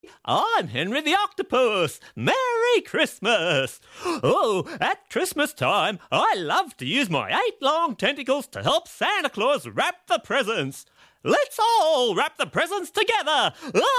I'm Henry the Octopus. Merry Christmas. Oh, at Christmas time, I love to use my 8 long tentacles to help Santa Claus wrap the presents. Let's all wrap the presents together.